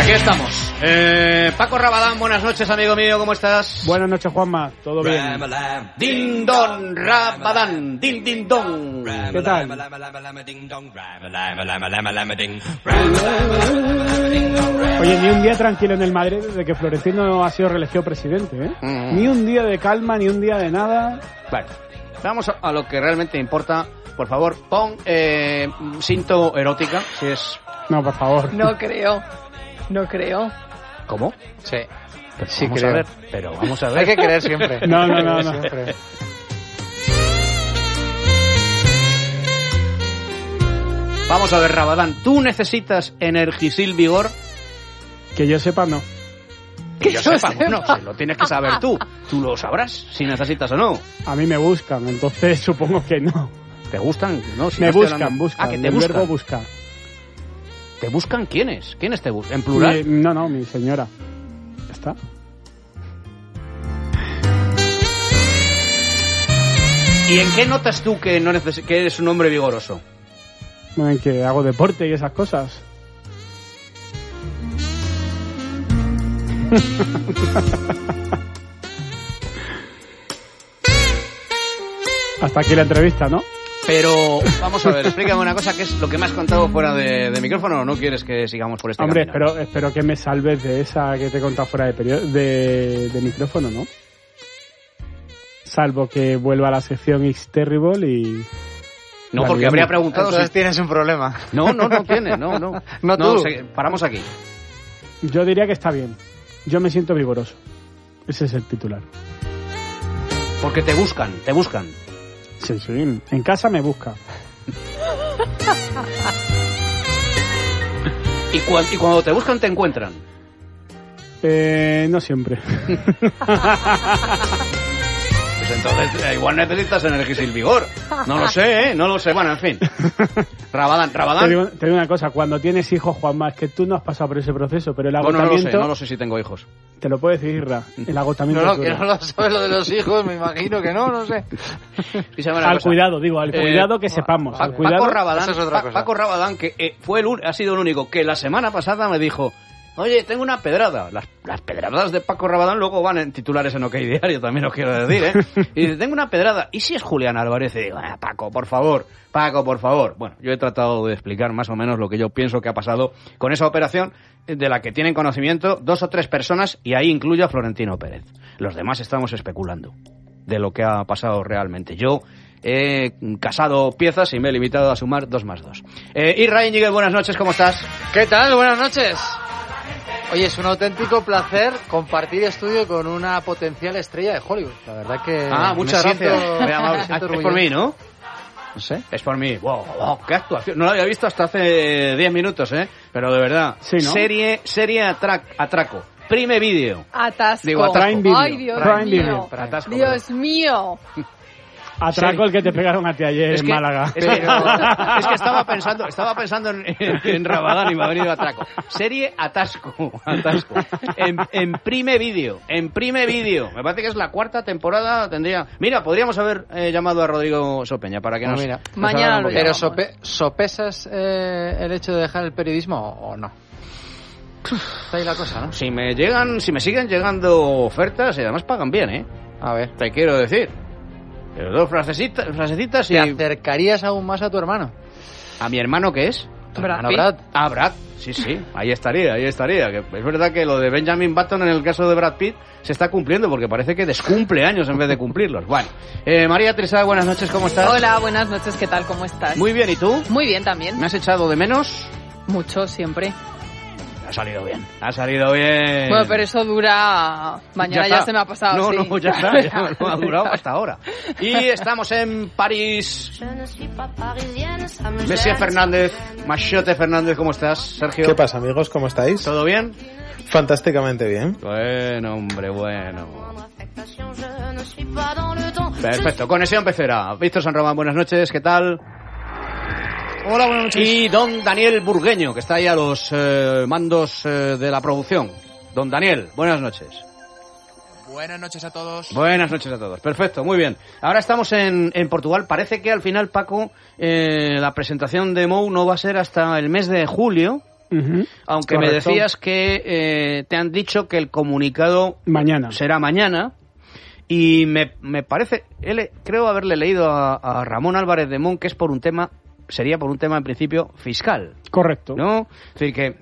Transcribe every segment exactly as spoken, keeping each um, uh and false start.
Aquí estamos. Eh, Paco Rabadán, buenas noches, amigo mío, ¿cómo estás? Buenas noches, Juanma, ¿todo bien? Din don Rabadán, din din don. ¿Qué tal? Oye, ni un día tranquilo en el Madrid desde que Florentino ha sido reelegido presidente, ¿eh? Mm. Ni un día de calma, ni un día de nada. Vale, vamos a lo que realmente importa. Por favor, pon eh, cinto erótica, si es... No, por favor. No creo, no creo. ¿Cómo? Sí, pero sí vamos creo. a ver, pero vamos a ver. Hay que creer siempre. No, no, no, no. Siempre. Vamos a ver, Rabadán, ¿tú necesitas Energisil Vigor? Que yo sepa, no. Que yo sepa, no, si lo tienes que saber tú. Tú lo sabrás si necesitas o no. A mí me buscan, entonces supongo que no. ¿Te gustan? No, si me no buscan, hablando... buscan. Ah, que te el buscan. verbo buscar. ¿Te buscan quiénes? ¿Quiénes te buscan? ¿En plural? Mi, no, no, mi señora. ¿Ya está? ¿Y en qué notas tú que no neces- que eres un hombre vigoroso? Bueno, en que hago deporte y esas cosas. Hasta aquí la entrevista, ¿no? Pero, vamos a ver, explícame una cosa, ¿qué es lo que me has contado fuera de, de micrófono o no quieres que sigamos por este Hombre, camino? espero, espero que me salves de esa que te he contado fuera de, perio- de, de micrófono, ¿no? Salvo que vuelva a la sección X-Terrible y... No, la porque liamos. habría preguntado Entonces si... tienes un problema. No, no, no tiene, no, no. No tú. se- paramos aquí. Yo diría que está bien. Yo me siento vigoroso. Ese es el titular. Porque te buscan, te buscan. Sí, sí. En casa me busca. Y, cua- y cuando te buscan te encuentran. Eh, no siempre. Pues entonces eh, igual necesitas Energisil Vigor. No lo sé, ¿eh? No lo sé. Bueno, en fin. Rabadán, Te Rabadán. digo, te digo una cosa. Cuando tienes hijos, Juanma, es que tú no has pasado por ese proceso, pero el Bueno, no lo sé, agotamiento... no lo sé si tengo hijos. Te lo puedo decir, Ra. El agotamiento... No, no, es que duro. no lo sabes lo de los hijos, me imagino que no, no sé. Y sabe una Al cosa. cuidado, digo, al Eh, cuidado que sepamos. Pa- Al cuidado... Paco Rabadán, Eso es otra Pa- cosa. Paco Rabadán, que eh, fue el un- ha sido el único que la semana pasada me dijo: oye, tengo una pedrada. Las, las pedradas de Paco Rabadán luego van en titulares en OK Diario, también lo quiero decir, ¿eh? Y dice, tengo una pedrada. ¿Y si es Julián Álvarez? Y digo, ah, Paco, por favor, Paco, por favor. Bueno, yo he tratado de explicar más o menos lo que yo pienso que ha pasado con esa operación, de la que tienen conocimiento dos o tres personas, y ahí incluyo a Florentino Pérez. Los demás estamos especulando de lo que ha pasado realmente. Yo he casado piezas y me he limitado a sumar dos más dos. Eh, Isra Íñiguez, buenas noches, ¿cómo estás? ¿Qué tal? Buenas noches. Oye, es un auténtico placer compartir estudio con una potencial estrella de Hollywood. La verdad que... Ah, muchas me gracias. siento- Muy amable. me siento Es por mí, ¿no? No sé. Es por mí. Wow, wow, qué actuación. No lo había visto hasta hace diez minutos, ¿eh? Pero de verdad. Sí, ¿no? Serie, serie atrac- atraco. Prime Video. Atasco. Digo, atasco. Prime Video. Ay, Dios Prime mío. Video. Atasco, Dios mío. Atraco el que te pegaron a ti ayer Es en que, Málaga. es, que, es que estaba pensando, estaba pensando en, en, en Rabadán y me ha venido atraco. Serie Atasco, Atasco. En, en Prime Video, en Prime Video. Me parece que es la cuarta temporada, tendría... Mira, podríamos haber eh, llamado a Rodrigo Sopeña para que Ah, nos... mira. nos Mañana haga un lo poquito. Pero llamamos. sope- ¿sopesas eh, el hecho de dejar el periodismo o o no? Está ahí la cosa, ¿no? Si me llegan, si me siguen llegando ofertas y además pagan bien, ¿eh? A ver. Te quiero decir. Pero dos frasecitas, frasecitas y... ¿Te acercarías aún más a tu hermano? ¿A mi hermano qué es? ¿Tu Brad hermano Pitt. Brad? Ah, Brad, sí, sí, ahí estaría, ahí estaría. Que es verdad que lo de Benjamin Button en el caso de Brad Pitt se está cumpliendo porque parece que descumple años en vez de cumplirlos. Bueno, eh, María Trisada, buenas noches, ¿cómo estás? Hola, buenas noches, ¿qué tal? ¿Cómo estás? Muy bien, ¿y tú? Muy bien también. ¿Me has echado de menos? Mucho, siempre. Ha salido bien, ha salido bien. Bueno, pero eso dura... Mañana ya, está. se me ha pasado, No, sí. no, ya está, ya no ha durado hasta ahora. Y estamos en París. Messi Fernández, Machote Fernández, ¿cómo estás, Sergio? ¿Qué pasa, amigos? ¿Cómo estáis? ¿Todo bien? Fantásticamente bien. Bueno, hombre, bueno. Perfecto, conexión pecera. Víctor San Román, buenas noches, ¿qué tal? Hola, buenas noches. Y don Daniel Burgueño, que está ahí a los eh, mandos eh, de la producción. Don Daniel, buenas noches. Buenas noches a todos. Buenas noches a todos. Perfecto, muy bien. Ahora estamos en, en Portugal. Parece que al final, Paco, eh, la presentación de Mou no va a ser hasta el mes de julio. Uh-huh. Aunque Correcto. me decías que eh, te han dicho que el comunicado mañana será mañana. Y me, me parece, él, creo haberle leído a, a Ramón Álvarez de Mon que es por un tema, sería por un tema en principio fiscal. Correcto. ¿No? Es decir, que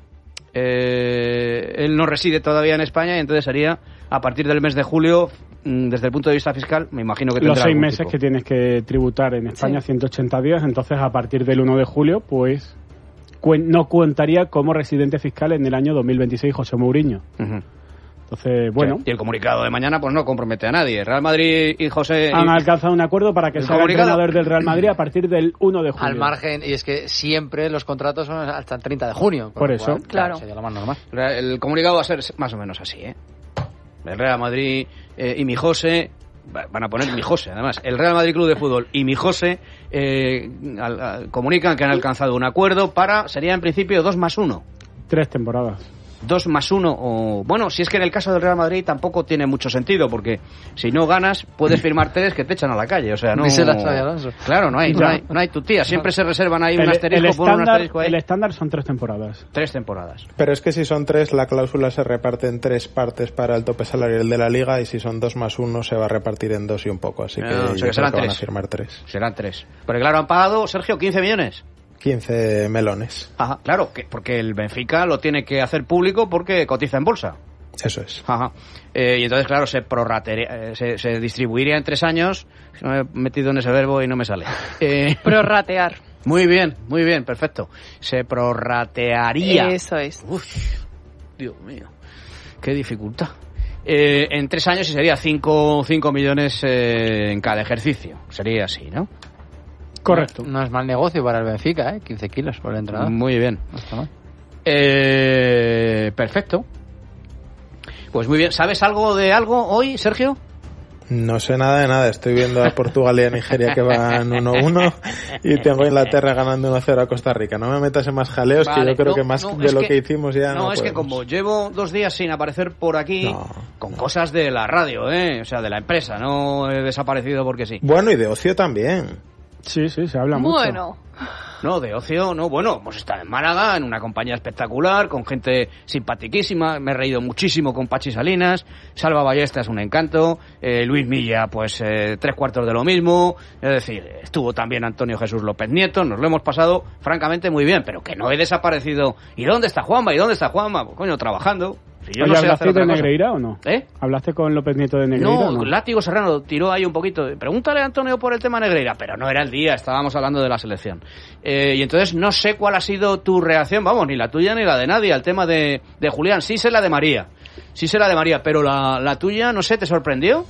eh, él no reside todavía en España y entonces sería a partir del mes de julio, desde el punto de vista fiscal, me imagino que tendrá los seis algún meses tipo. que tienes que tributar en España, sí. ciento ochenta días, entonces a partir del uno de julio, pues cuen- no contaría como residente fiscal en el año dos mil veintiséis José Mourinho. Uh-huh. Entonces, bueno. Sí. Y el comunicado de mañana pues no compromete a nadie. Real Madrid y José... Han y... alcanzado un acuerdo para que el sea comunicado... entrenador del Real Madrid a partir del uno de julio. Al margen, y es que siempre los contratos son hasta el treinta de junio. Por eso. Cual, claro. Sería lo más normal. El comunicado va a ser más o menos así, ¿eh? El Real Madrid eh, y mi José... Van a poner mi José, además. El Real Madrid Club de Fútbol y mi José eh, al, al, comunican que han alcanzado un acuerdo para... Sería en principio dos más uno. Tres temporadas. Dos más uno, o bueno, si es que en el caso del Real Madrid tampoco tiene mucho sentido, porque si no ganas, puedes firmar tres que te echan a la calle, o sea, no... Dice la Xavi Alonso. Claro, no hay, no hay, no hay tu tía, siempre se reservan ahí un el, asterisco el por un estándar, asterisco ahí. El estándar son tres temporadas. Tres temporadas. Pero es que si son tres, la cláusula se reparte en tres partes para el tope salarial de la Liga, y si son dos más uno, se va a repartir en dos y un poco, así que, No, o sea yo que creo serán que van tres. a firmar tres. Serán tres. Porque claro, han pagado, Sergio, quince millones. quince melones. Ajá, claro, que, porque el Benfica lo tiene que hacer público porque cotiza en bolsa. Eso es. Ajá. Eh, y entonces, claro, se prorratería, eh, se, se distribuiría en tres años. No me he metido en ese verbo y no me sale. Eh, Prorratear. muy bien, muy bien, perfecto. Se prorratearía. Eso es. Uf, Dios mío, qué dificultad. Eh, en tres años y sería cinco millones eh, en cada ejercicio. Sería así, ¿no? Correcto. No, no es mal negocio para el Benfica, ¿eh? quince kilos por el entrenador. Muy bien. No está mal. Eh, perfecto. Pues muy bien. ¿Sabes algo de algo hoy, Sergio? No sé nada de nada. Estoy viendo a Portugal y a Nigeria que van uno uno y tengo a Inglaterra ganando uno cero a Costa Rica. No me metas en más jaleos, Vale, que yo creo no, que más no, de es lo que, que hicimos ya no, no es que podemos. como llevo dos días sin aparecer por aquí, No, con no. cosas de la radio, ¿eh? O sea, de la empresa, no he desaparecido porque sí. Bueno, y de ocio también. Sí, sí, se habla mucho. Bueno, No, de ocio, no. Bueno, hemos estado en Málaga, en una compañía espectacular, con gente simpaticísima. Me he reído muchísimo con Pachi Salinas. Salva Ballesta es un encanto. Eh, Luis Milla, pues eh, tres cuartos de lo mismo. Es decir, estuvo también Antonio Jesús López Nieto. Nos lo hemos pasado, francamente, muy bien. Pero que no he desaparecido. ¿Y dónde está Juanma? ¿Y dónde está Juanma? Pues, coño, trabajando. Si yo Oye, no sé ¿hablaste hacer otra de cosa. Negreira o no? ¿Eh? ¿Hablaste con López Nieto de Negreira No, o no? Látigo Serrano tiró ahí un poquito. Pregúntale a Antonio por el tema Negreira, pero no era el día, estábamos hablando de la selección. Eh, y entonces no sé cuál ha sido tu reacción, vamos, ni la tuya ni la de nadie, al tema de, de Julián. Sí sé la de María, sí sé la de María, pero la, la tuya, no sé, ¿te sorprendió?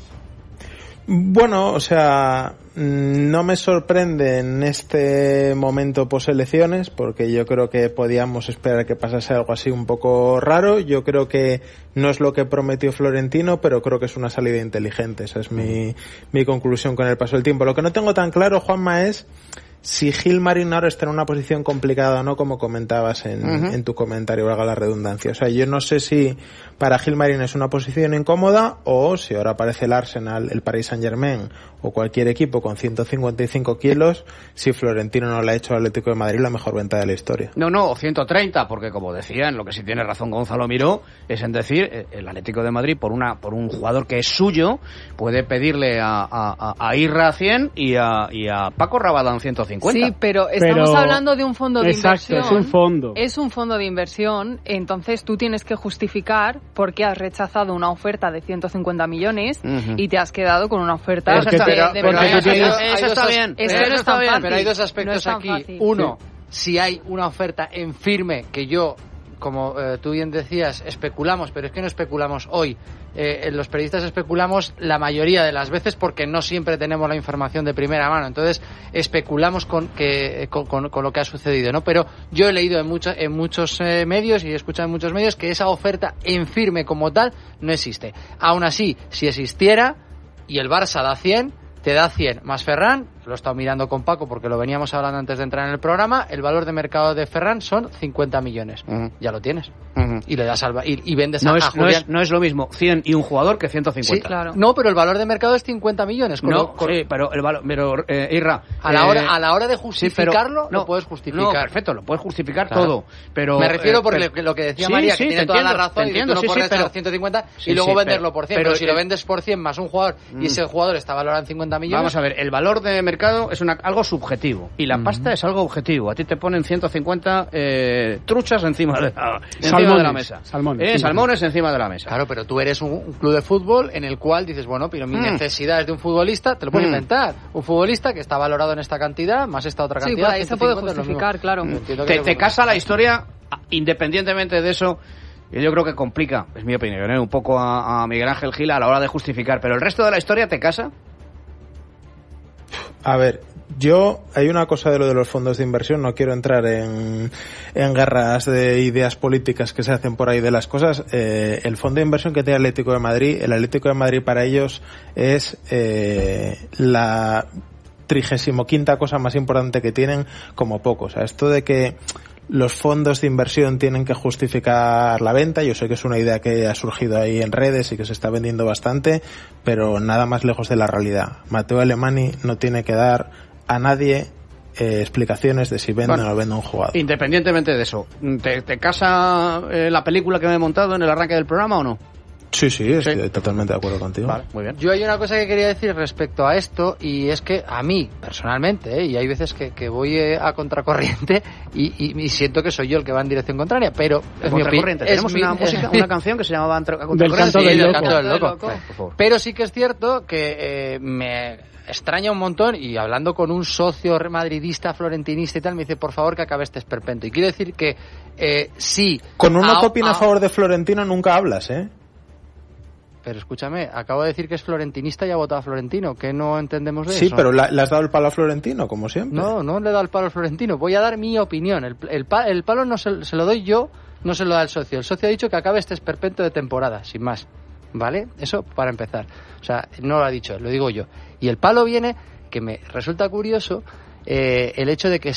Bueno, o sea, no me sorprende en este momento poselecciones, porque yo creo que podíamos esperar que pasase algo así un poco raro. Yo creo que no es lo que prometió Florentino, pero creo que es una salida inteligente. Esa es mi, mi conclusión con el paso del tiempo. Lo que no tengo tan claro, Juanma, es si Gilmarín ahora está en una posición complicada o no, como comentabas en, uh-huh. en tu comentario, valga la redundancia. O sea, yo no sé si para Gilmarín es una posición incómoda o si ahora aparece el Arsenal, el Paris Saint-Germain o cualquier equipo con ciento cincuenta y cinco kilos, si Florentino no le ha hecho al Atlético de Madrid la mejor venta de la historia. No, no, o ciento treinta, porque como decía, en lo que sí tiene razón Gonzalo Miró, es en decir, el Atlético de Madrid por una por un jugador que es suyo, puede pedirle a, a, a Irra cien y a, y a Paco Rabadán ciento cincuenta. Sí, pero estamos Pero... hablando de un fondo de Exacto, inversión. es un fondo. Es un fondo de inversión, entonces tú tienes que justificar por qué has rechazado una oferta de ciento cincuenta millones uh-huh. y te has quedado con una oferta Porque de, te, de, de porque verdad. tú tienes... Eso está bien. Es que eso no es está tan bien. fácil. Pero hay dos No aspectos es tan aquí. fácil. Uno, Sí. si hay una oferta en firme que yo, como eh, tú bien decías, especulamos, pero es que no especulamos hoy. Eh, los periodistas especulamos la mayoría de las veces porque no siempre tenemos la información de primera mano. Entonces especulamos con que con, con, con lo que ha sucedido, ¿no? Pero yo he leído en, mucho, en muchos eh, medios y he escuchado en muchos medios que esa oferta en firme como tal no existe. Aún así, si existiera y el Barça da cien, te da cien más Ferran lo he estado mirando con Paco porque lo veníamos hablando antes de entrar en el programa, el valor de mercado de Ferran son cincuenta millones. Uh-huh. Ya lo tienes. Uh-huh. Y le das al, y, y vendes no a, es, a Julián. No es, no es lo mismo cien y un jugador que ciento cincuenta. Sí, claro. No, pero el valor de mercado es cincuenta millones. Con no, lo, con... sí, pero el valor, pero eh, Irra, a la hora eh, a la hora de justificarlo, sí, pero, lo puedes justificar. No, perfecto, lo puedes justificar claro. todo, pero me refiero eh, porque pero, lo que decía sí, María, sí, que tiene toda entiendo, la razón, entiendo, y tú no sí, puedes sí, pero, ciento cincuenta sí, y luego sí, venderlo pero, por cien, pero, pero si eh, lo vendes por cien más un jugador mm. y ese jugador está valorado en cincuenta millones. Vamos a ver, el valor de mercado es una, algo subjetivo y la mm. pasta es algo objetivo. A ti te ponen ciento cincuenta eh, truchas encima de la, encima salmones, de la mesa. Salmones, eh, sí, salmones encima de la mesa. Claro, pero tú eres un, un club de fútbol en el cual dices, bueno, pero mi mm. necesidad es de un futbolista, te lo puedes mm. inventar. Un futbolista que está valorado en esta cantidad, más esta otra cantidad. Sí, por ahí se puede justificar, claro. Mm. Te, te casa la historia, independientemente de eso. Yo creo que complica, es mi opinión, ¿eh? un poco a, a Miguel Ángel Gil a la hora de justificar. Pero el resto de la historia te casa. A ver, yo, hay una cosa de lo de los fondos de inversión, no quiero entrar en, en guerras de ideas políticas que se hacen por ahí de las cosas. Eh, el fondo de inversión que tiene el Atlético de Madrid, el Atlético de Madrid para ellos es eh, la trigésimo quinta cosa más importante que tienen como poco. O sea, esto de que los fondos de inversión tienen que justificar la venta, yo sé que es una idea que ha surgido ahí en redes y que se está vendiendo bastante, pero nada más lejos de la realidad. Matteo Alemany no tiene que dar a nadie eh, explicaciones de si vende bueno, o no vende un jugador. Independientemente de eso, ¿te, te casa eh, la película que me he montado en el arranque del programa o no? Sí, sí, estoy sí. totalmente de acuerdo contigo. Vale, muy bien. Yo hay una cosa que quería decir respecto a esto, y es que a mí, personalmente, ¿eh? y hay veces que, que voy eh, a contracorriente y, y, y siento que soy yo el que va en dirección contraria, pero es mi opinión. Tenemos mi, una música, una canción que se llamaba Del canto del, sí, del, del loco. canto del loco. loco. Vale, pero sí que es cierto que eh, me extraña un montón, y hablando con un socio madridista, florentinista y tal, me dice, por favor, que acabe este esperpento. Y quiero decir que eh, sí... Con uno a, que opina a, a favor de Florentino nunca hablas, ¿eh? Pero escúchame, acabo de decir que es florentinista y ha votado a Florentino, ¿qué no entendemos de sí, eso? Sí, pero la, le has dado el palo a Florentino, como siempre. No, no le he dado el palo a Florentino, voy a dar mi opinión. El, el, el palo no se, se lo doy yo, no se lo da el socio. El socio ha dicho que acabe este esperpento de temporada, sin más. ¿Vale? Eso para empezar. O sea, no lo ha dicho, lo digo yo. Y el palo viene, que me resulta curioso, eh, el hecho de que